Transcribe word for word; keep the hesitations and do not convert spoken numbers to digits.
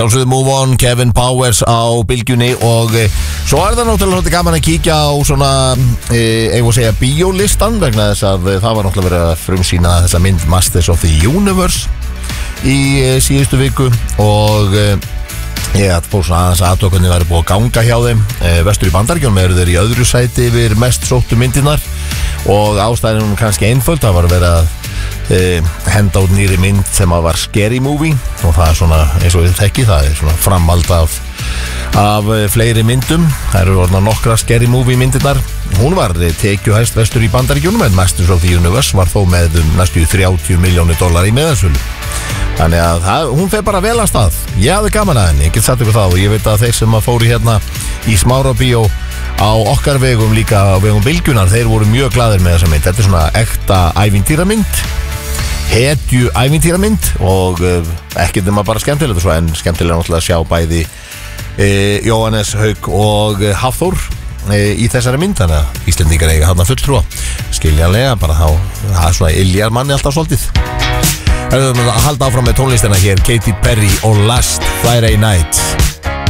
sjálfsögðu Move On, Kevin Powers á bylgjunni og e, svo er það náttúrulega svolítið gaman að kíkja á svona, e, eigum að segja, bíólistan vegna þess að e, það var náttúrulega verið að frumsýna þessa mynd Masters of the Universe í e, síðustu viku og e, ég ætla fór svona aðeins aðtöku hvernig það er búið að ganga hjá þeim e, vestur í Bandaríkjunum eru þeir í öðru sæti yfir mest sóttu myndirnar og ástæðin hún kannski einföld, það var að vera að Uh, henda út nýri mynd sem að var Scary Movie og það er svona, eins og við þekki, það er svona framhald af, af uh, fleiri myndum, það eru orðna nokkra Scary Movie myndirnar, hún var uh, tekjuhæst vestur í Bandaríkjunum en Masters of the Universe var þó með um næstu þrjátíu milljónir dollara í meðalsölu þannig að það, hún fer bara vel að stað ég hafði gaman að henni, ég get sagt ykkur það og ég veit að þeir sem að fóru hérna í Smárabíó á okkar vegum líka á vegum bylgjunar, þeir voru mjög glaðir með þessa mynd, þetta er svona ekta ævintýramynd hetju ævintýramynd og uh, ekkert nema bara skemmtilegt svo, en skemmtilega náttúrulega að sjá bæði uh, Jóhannes Hauk og uh, Hafþór uh, í þessari mynd þannig að Íslendingar eiga hann að fulltrúa skiljanlega, bara þá það er svona iljar manni alltaf svolítið. Það er að halda áfram með tónlistina hér, Katy Perry og Last Friday Night.